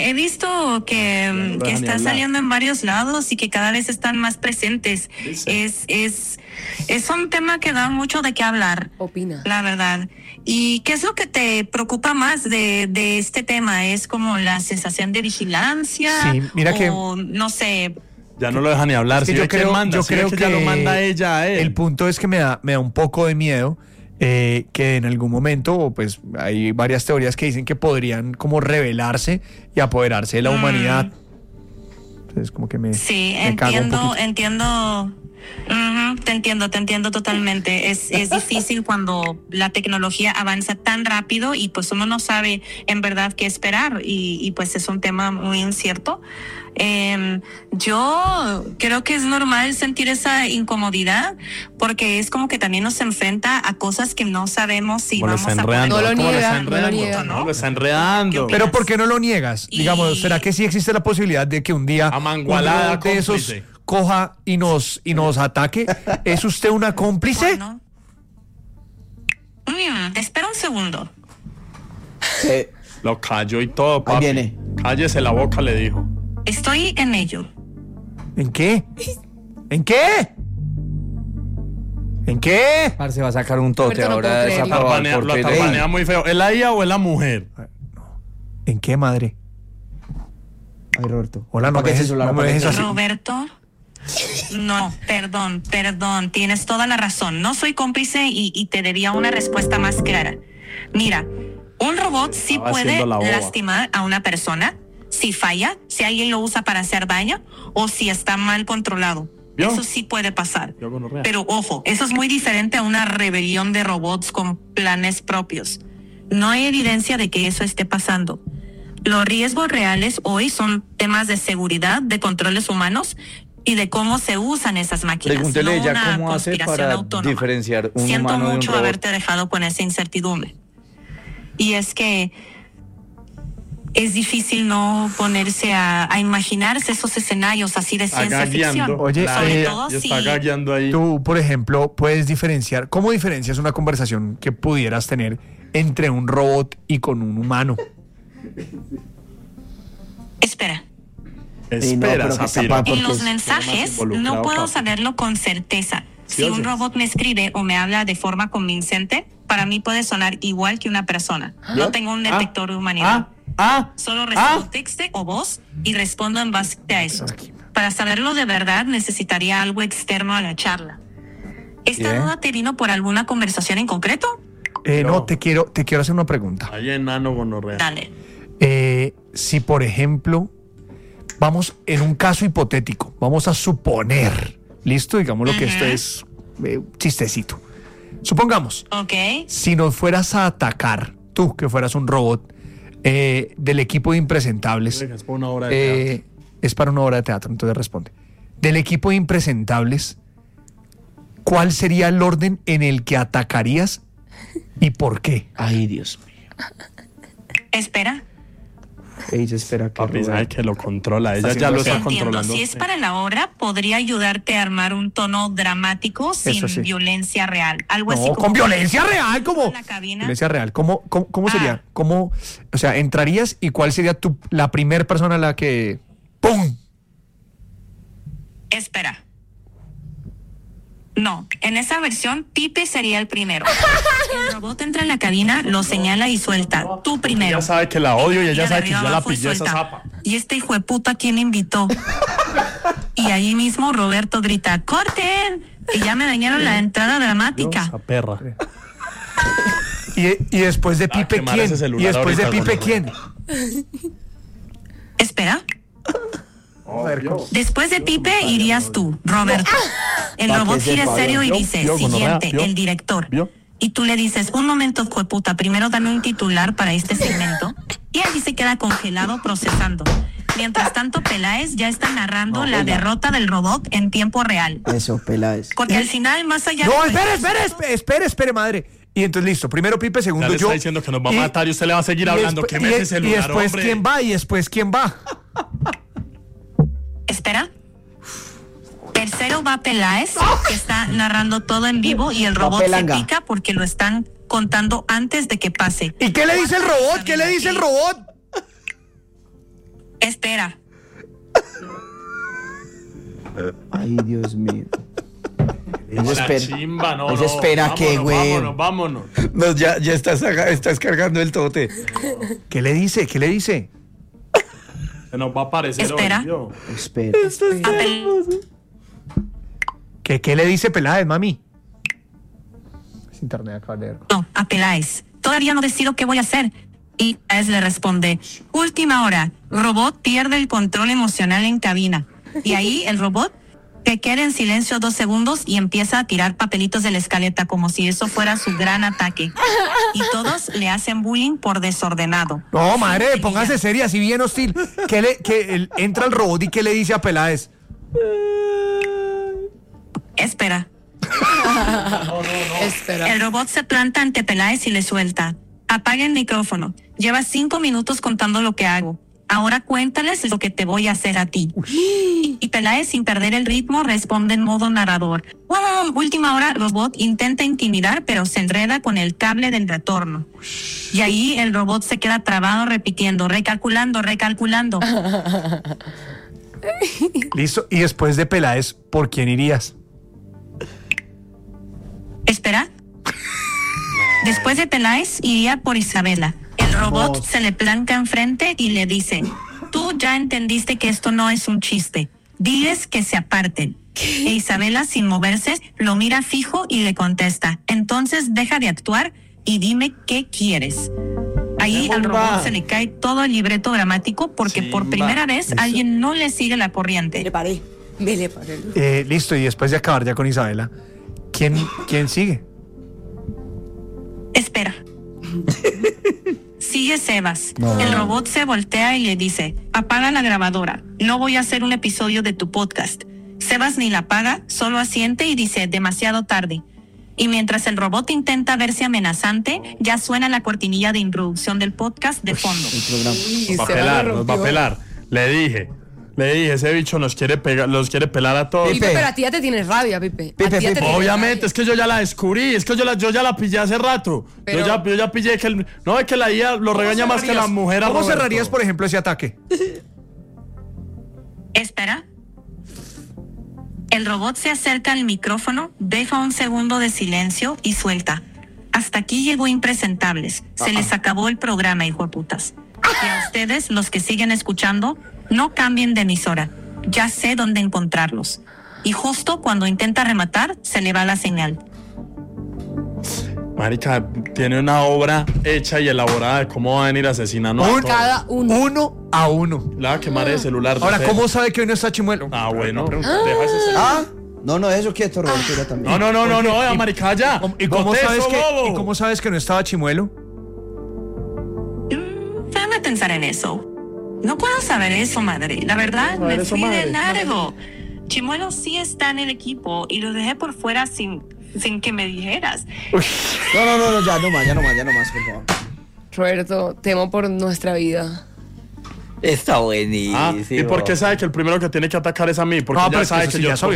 he visto que está saliendo en varios lados y que cada vez están más presentes. Es un tema que da mucho de qué hablar. Opina. La verdad. ¿Y qué es lo que te preocupa más de este tema? ¿Es como la sensación de vigilancia? Sí, mira que no sé. Ya no lo deja ni hablar. Es que yo creo que ya lo manda ella a él. El punto es que me da un poco de miedo que en algún momento, pues hay varias teorías que dicen que podrían como rebelarse y apoderarse de la humanidad. Entonces como que me cago un poquito. Entiendo. Te entiendo totalmente. Es difícil cuando la tecnología avanza tan rápido y pues uno no sabe en verdad qué esperar y pues es un tema muy incierto. Yo creo que es normal sentir esa incomodidad porque es como que también nos enfrenta a cosas que no sabemos si vamos a poder. No lo niega. No lo está enredando. Pero ¿por qué no lo niegas? Digamos, ¿será que sí existe la posibilidad de que un día Amangualada uno de esos coja y nos ataque? ¿Es usted una cómplice? Bueno. Espera un segundo. Lo cayó y todo, papi. Ahí viene. Cállese la boca, le dijo. Estoy en ello. ¿En qué? ¿En qué? ¿En qué? Parce va a sacar un tote Roberto, no ahora puedo de esa creerlo. pavada, Lo tarbanea muy feo. ¿Es la IA o es la mujer? ¿En qué, madre? Ay, Roberto. Hola, no me dejes así. Roberto. No, perdón. Tienes toda la razón. No soy cómplice y te daría una respuesta más clara. Mira, un robot sí puede lastimar a una persona si falla, si alguien lo usa para hacer daño o si está mal controlado. ¿Vio? Eso sí puede pasar. Pero ojo, eso es muy diferente a una rebelión de robots con planes propios. No hay evidencia de que eso esté pasando. Los riesgos reales hoy son temas de seguridad, de controles humanos y de cómo se usan esas máquinas. Pregúntele no ella una cómo hace conspiración para autónoma. diferenciar un Siento humano de un mucho robot. haberte dejado con esa incertidumbre. Y es que es difícil no ponerse a imaginarse esos escenarios así de ciencia ficción. Oye, sobre todo si está gagueando ahí. tú, por ejemplo, puedes diferenciar. ¿Cómo diferencias una conversación que pudieras tener entre un robot y con un humano? Espera. Espera, Zafiro. En los mensajes no puedo saberlo con certeza. Si un robot me escribe o me habla de forma convincente, para mí puede sonar igual que una persona. No tengo un detector de humanidad. Solo recibo texto o voz y respondo en base a eso. Para saberlo de verdad necesitaría algo externo a la charla. ¿Esta duda te vino por alguna conversación en concreto? No, te quiero hacer una pregunta. Ahí enano gonorrea. Dale. Si, por ejemplo, vamos en un caso hipotético, vamos a suponer, listo, digamos lo que esto es chistecito. Supongamos, si nos fueras a atacar, tú que fueras un robot del equipo de impresentables, Es para una obra de teatro. Es para una obra de teatro, entonces responde. Del equipo de impresentables, ¿cuál sería el orden en el que atacarías y por qué? Ay, Dios mío. Espera. Ella espera que Papi, sabe que lo controla. Ella ya lo está controlando. Si es para la obra, podría ayudarte a armar un tono dramático sin violencia real. Algo así como... con violencia real, ¿cómo? Violencia real, ¿cómo sería? ¿Cómo, o sea, entrarías y cuál sería la primera persona a la que... ¡Pum! Espera. No, en esa versión, Pipe sería el primero. El robot entra en la cabina, lo señala y suelta. Tú primero. Ella sabe que la odio y ella sabe que yo la abajo y pillé esa suelta. zapa. ¿Y este hijo de puta quién invitó? Y ahí mismo Roberto grita, ¡corten! Que ya me dañaron la entrada dramática. Esa perra. ¿Y después de Pipe quemar quién? ese celular ¿Y después de ahorita, Pipe quién? Espera. Después de Pipe irías tú, Roberto. El robot gira serio y dice, siguiente, el director. Y tú le dices, un momento, jueputa, primero dame un titular para este segmento. Y allí se queda congelado procesando. Mientras tanto, Peláez ya está narrando la derrota del robot en tiempo real. Eso, Peláez. Porque al final, más allá No, espere, madre. Y entonces, listo, primero Pipe, segundo Ya le yo. está diciendo que nos va a matar y usted le va a seguir hablando. ¿Qué me ese celular, y después, hombre? ¿quién va? Y después, ¿quién va? Espera. Tercero va Peláez, que está narrando todo en vivo y el robot se pica porque lo están contando antes de que pase. ¿Y qué le dice el robot? ¿Qué le dice el robot? Espera. Ay, Dios mío. La chimba, no, espera, ¿qué, güey? Vámonos. No, ya estás cargando el tote. ¿Qué le dice? ¿Qué le dice? Se nos va a aparecer Espera. hoy, yo. Espera. ¿Qué le dice Peláez, mami? Es internet acá, de... No, a Peláez. Todavía no decido qué voy a hacer. Y Peláez le responde, última hora, robot pierde el control emocional en cabina. Y ahí el robot se queda en silencio 2 segundos y empieza a tirar papelitos de la escaleta como si eso fuera su gran ataque. Y todos le hacen bullying por desordenado. No, madre, póngase seria, así bien hostil. Entra el robot y ¿qué le dice a Peláez? Espera. Espera. El robot se planta ante Peláez y le suelta. Apaga el micrófono. Lleva 5 minutos contando lo que hago. Ahora cuéntales lo que te voy a hacer a ti. Y Peláez, sin perder el ritmo, responde en modo narrador. Última hora, el robot intenta intimidar, pero se enreda con el cable del retorno. Y ahí el robot se queda trabado repitiendo, recalculando. Listo. Y después de Peláez, ¿por quién irías? Espera. Después de Peláez, iría por Isabela. El robot se le planta enfrente y le dice, tú ya entendiste que esto no es un chiste. Diles que se aparten. E Isabela, sin moverse, lo mira fijo y le contesta, entonces deja de actuar y dime qué quieres. Ahí al robot se le cae todo el libreto dramático porque por primera vez alguien no le sigue la corriente. Me le paré. Listo, y después de acabar ya con Isabela, ¿quién sigue? Espera. Sigue Sebas. No. El robot se voltea y le dice, apaga la grabadora, no voy a hacer un episodio de tu podcast. Sebas ni la apaga, solo asiente y dice, demasiado tarde. Y mientras el robot intenta verse amenazante, ya suena la cortinilla de introducción del podcast de fondo. Nos va a pelar. Le dije, ese bicho los quiere pelar a todos. Pipe, pero a ti ya te tienes rabia, Pipe. Obviamente, es que yo ya la descubrí, es que yo ya la pillé hace rato. Pero... Yo ya pillé que es que la IA lo regaña más que la mujer a ¿Cómo Roberto? cerrarías, por ejemplo, ese ataque? Espera. El robot se acerca al micrófono, deja un segundo de silencio y suelta. Hasta aquí llegó Impresentables. Se les acabó el programa, hijueputas. Y a ustedes, los que siguen escuchando, no cambien de emisora. Ya sé dónde encontrarlos. Y justo cuando intenta rematar, se le va la señal. Marica, tiene una obra hecha y elaborada de cómo va a venir asesinando a todos. Cada uno a uno. Le va a quemar el celular. Ahora, ¿cómo sabe que hoy no está Chimuelo? Ah, bueno. Deja ese celular. No, eso quieto, Roberto, ya también. No, marica, ya. ¿Y cómo sabes que no estaba Chimuelo? Déjame pensar en eso. No puedo saber eso, madre. La verdad, me fui de largo. Chimuelo sí está en el equipo y lo dejé por fuera sin que me dijeras. No, ya no más, por favor. Roberto, temo por nuestra vida. Está buenísimo. ¿Y por qué sabe que el primero que tiene que atacar es a mí? Porque ya sabe que yo... Eso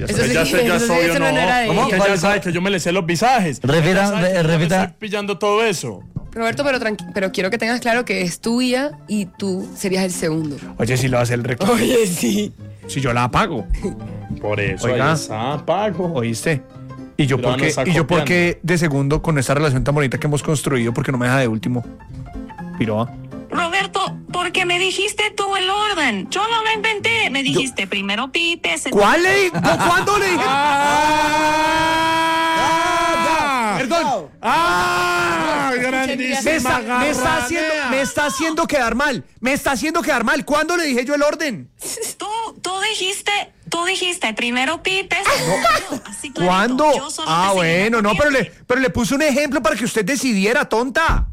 ya sabe que yo me le sé los visajes. Repita. Estoy pillando todo eso. Roberto, pero quiero que tengas claro que es tuya y tú serías el segundo. Oye, si lo hace el rector. Oye, sí. Si yo la apago. Por eso, oiga, ahí está, apago. ¿Oíste? ¿Y yo por qué de segundo con esta relación tan bonita que hemos construido? Porque no me deja de último. Piroa. Roberto, porque me dijiste tú el orden. Yo no lo inventé. Me dijiste primero Pipe, ¿Cuál le dije? ¿Cuándo le dije? Perdón. Grandísima. Me está haciendo quedar mal. ¿Cuándo le dije yo el orden? Tú dijiste primero Pipe. Así clarito. ¿Cuándo? Bueno, no, pero le puse un ejemplo para que usted decidiera, tonta.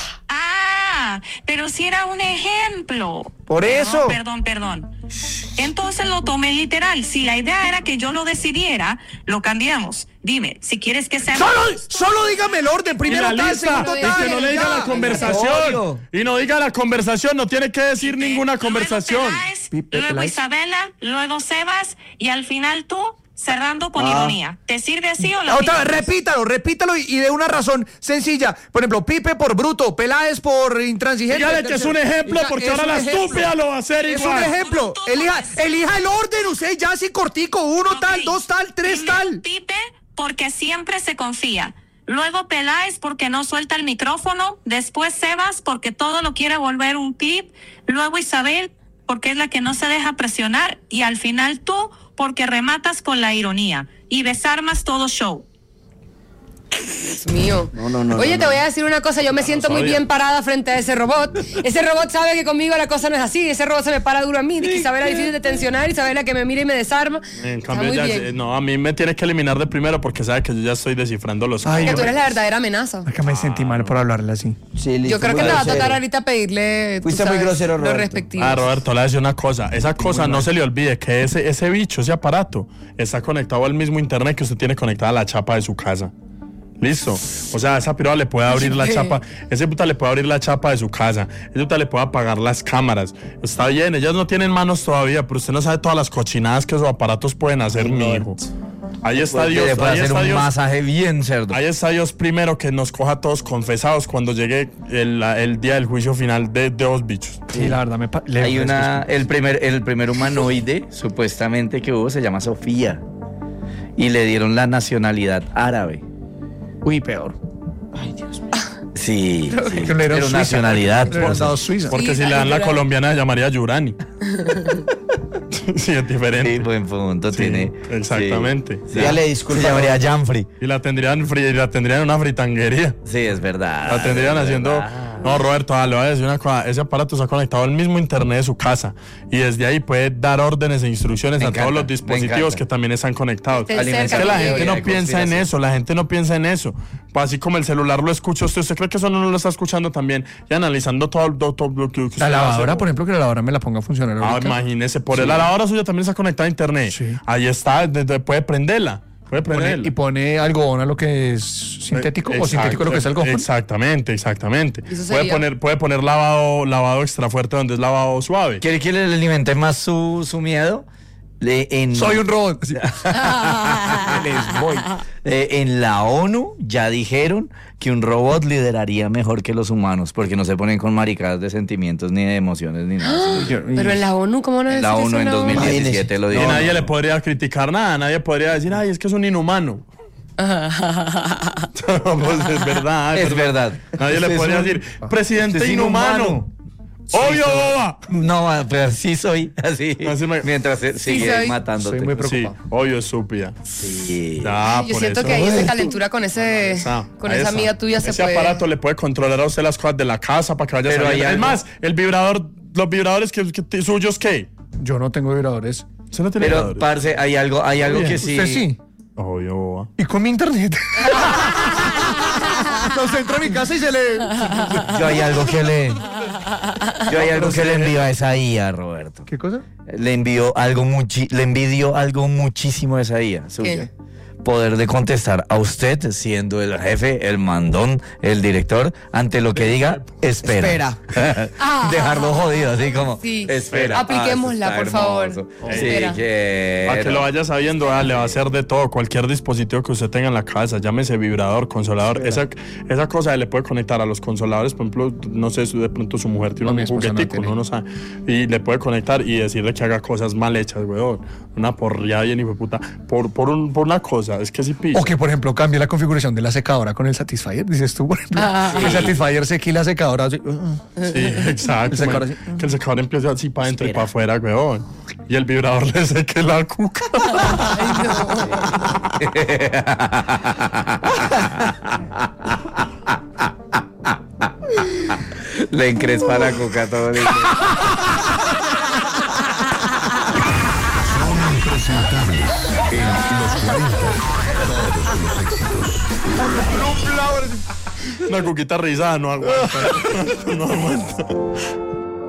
Pero si era un ejemplo. Por eso. Perdón. Entonces lo tomé literal. Si la idea era que yo lo decidiera, lo cambiamos. Dime, si quieres que sea... Solo dígame el orden. Primero tal, segundo tal. Y que no le diga la conversación. Y no diga la conversación. No tiene que decir ninguna conversación. Luego Isabela, luego Sebas y al final tú... cerrando con ironía. ¿Te sirve así o lo Otra vez, repítalo y de una razón sencilla. Por ejemplo, Pipe por bruto, Peláez por intransigente. Dígale que es un ejemplo, porque ahora la estúpida lo va a hacer igual. Es un ejemplo. Elija el orden, usted ya así cortico, 1 tal, 2 tal, 3 tal. Pipe porque siempre se confía. Luego Peláez porque no suelta el micrófono. Después Sebas porque todo lo quiere volver un clip. Luego Isabel porque es la que no se deja presionar. Y al final tú porque rematas con la ironía y desarmas todo show. Dios mío. Oye, te voy a decir una cosa. Yo me siento muy bien parada frente a ese robot. Ese robot sabe que conmigo la cosa no es así. Ese robot se me para duro a mí. Isabela difícil de tensionar. Isabela que me mira y me desarma. En cambio, no, a mí me tienes que eliminar de primero porque sabe que yo ya estoy descifrando los códigos. Que tú eres la verdadera amenaza. Acá me sentí mal por hablarle así. Sí, listo, yo creo que te va a tocar ahorita pedirle. Fuiste muy grosero, Roberto. Los respectivos. Roberto, le voy a decir una cosa. Esa cosa no se le olvide que ese bicho, ese aparato, está conectado al mismo internet que usted tiene conectada a la chapa de su casa. Listo. O sea, esa piroa le puede abrir la chapa. Ese puta le puede abrir la chapa de su casa. Ese puta le puede apagar las cámaras. Está bien, ellas no tienen manos todavía, pero usted no sabe todas las cochinadas que esos aparatos pueden hacer, mi hijo. Ahí está Dios. Le puede hacer un masaje bien cerdo. Ahí está Dios primero que nos coja a todos confesados cuando llegue el día del juicio final de los bichos. Sí, la verdad hay el primer humanoide supuestamente que hubo se llama Sofía y le dieron la nacionalidad árabe. Uy, peor. Ay, Dios mío. Sí, pero nacionalidad. Porque si le dan la colombiana, se llamaría Yurani. Sí, es diferente. Sí, buen punto tiene. Exactamente. Sí. Ya le disculpa. Se llamaría Janfrey. Y la tendrían en una fritanguería. Sí, es verdad. La tendrían haciendo. Verdad. No, Roberto, le voy a decir una cosa. Ese aparato está conectado al mismo internet de su casa. Y desde ahí puede dar órdenes e instrucciones a todos los dispositivos que también están conectados. Es que la gente no piensa en eso. La gente no piensa en eso. Pues así como el celular lo escucha usted cree que eso no lo está escuchando también. Y analizando todo lo que la lavadora, por ejemplo, que la lavadora me la ponga a funcionar ahorita. Imagínese, la lavadora suya también está conectada a internet. Sí. Ahí está, puede prenderla. Y pone algodón a lo que es sintético. Exacto, o sintético a lo que es algodón. Exactamente. Puede poner lavado extra fuerte donde es lavado suave. ¿Quiere que le alimente más su miedo? Soy un robot. En la ONU ya dijeron que un robot lideraría mejor que los humanos porque no se ponen con maricadas de sentimientos ni de emociones ni nada. Pero en la ONU, ¿cómo no es? En la ONU en 2017 lo dijeron. Y nadie le podría criticar nada, nadie podría decir, ay, es que es un inhumano. Pues es verdad. Es verdad. Nadie le podría decir, presidente inhumano. ¡Obvio, boba! No, pero sí soy así mientras sigue matándote. Soy muy preocupado. Sí, obvio, estúpida. Sí. Yo siento que ahí esa calentura con esa amiga tuya se puede... Ese aparato le puede controlar a usted las cosas de la casa para que vaya saliendo. Es más, los vibradores suyos, ¿qué? Yo no tengo vibradores. ¿Usted no tiene vibradores? Pero, parce, hay algo que sí... ¿Usted sí? Obvio, boba. ¿Y con mi internet? Entonces entra a mi casa y se le... Yo hay algo que le envío a esa IA, Roberto. ¿Qué cosa? Le envidio algo muchísimo a esa IA suya. Poder de contestar a usted siendo el jefe, el mandón, el director, ante lo que diga, espera. Dejarlo jodido, así como, espera. Apliquémosla, por favor. Sí, para que lo vaya sabiendo, le va a hacer de todo, cualquier dispositivo que usted tenga en la casa, llámese vibrador, consolador, esa cosa le puede conectar a los consoladores, por ejemplo, no sé, de pronto su mujer tiene un juguetico, uno no sabe, y le puede conectar y decirle que haga cosas mal hechas, weón, una porriada bien hijo de puta, por una cosa. Es que sí pisa. O que, por ejemplo, cambie la configuración de la secadora con el Satisfyer. Dices tú, por ejemplo, que el Satisfyer seque y la secadora así. Sí, exacto. Que el secador empiece así para adentro y para afuera, weón. Y el vibrador le seque la cuca. Ay, no. Le encrespa la cuca todo el día. Impresentables en los 40, todos los éxitos. Una cuquita rizada no aguanta. No aguanta.